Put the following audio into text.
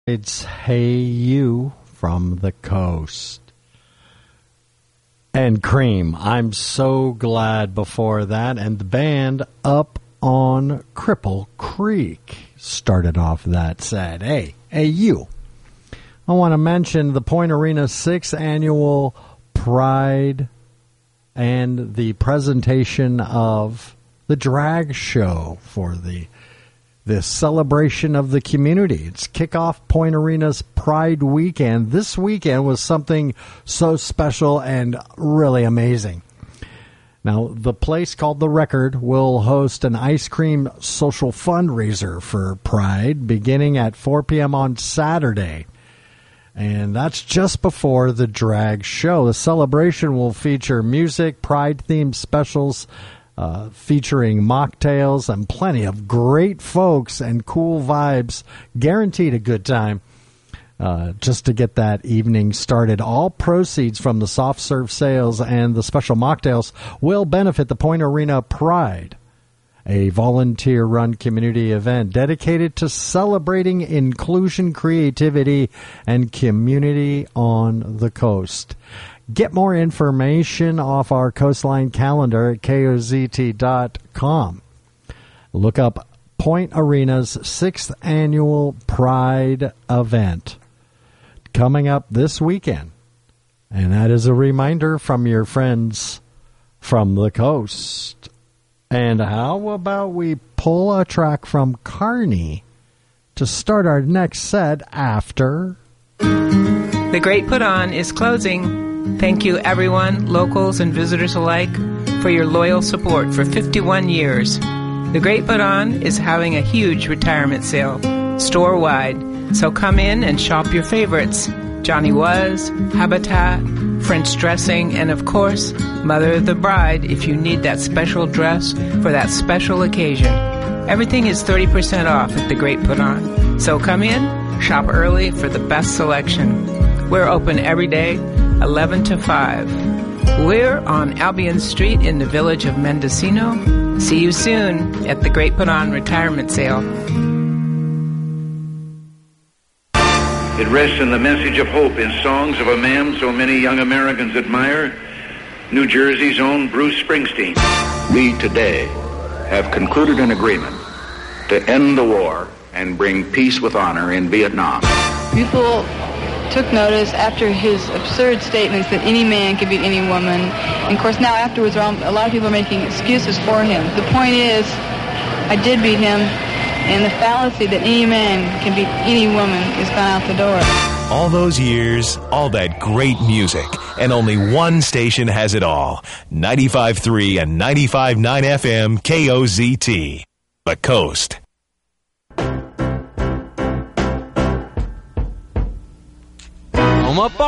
It's Hey You from the Coast. And Cream, I'm so glad before that. And the band Up on Cripple Creek started off that set. Hey you. I want to mention the Point Arena 6th Annual Pride and the presentation of the drag show for the celebration of the community. It's kickoff Point Arena's Pride Weekend. This weekend was something so special and really amazing. Now, the place called The Record will host an ice cream social fundraiser for Pride beginning at 4 p.m. on Saturday. And that's just before the drag show. The celebration will feature music, Pride-themed specials, featuring mocktails and plenty of great folks and cool vibes. Guaranteed a good time. Just to get that evening started, all proceeds from the soft serve sales and the special mocktails will benefit the Point Arena Pride, a volunteer-run community event dedicated to celebrating inclusion, creativity, and community on the coast. Get more information off our Coastline calendar at kozt.com. Look up Point Arena's 6th Annual Pride event coming up this weekend. And that is a reminder from your friends from the coast. And how about we pull a track from Carney to start our next set after... The Great Put On is closing. Thank you, everyone, locals and visitors alike, for your loyal support for 51 years. The Great Put On is having a huge retirement sale, store-wide, so come in and shop your favorites. Johnny Was, Habitat, French dressing, and of course, Mother of the Bride if you need that special dress for that special occasion. Everything is 30% off at The Great Put On. So come in, shop early for the best selection. We're open every day, 11 to 5. We're on Albion Street in the village of Mendocino. See you soon at The Great Put On Retirement Sale. It rests in the message of hope in songs of a man so many young Americans admire, New Jersey's own Bruce Springsteen. We today have concluded an agreement to end the war and bring peace with honor in Vietnam. People took notice after his absurd statements that any man could beat any woman. And of course now afterwards a lot of people are making excuses for him. The point is, I did beat him, and the fallacy that any man can beat any woman is gone out the door. All those years, all that great music, and only one station has it all. 95.3 and 95.9 FM KOZT. The Coast. Come up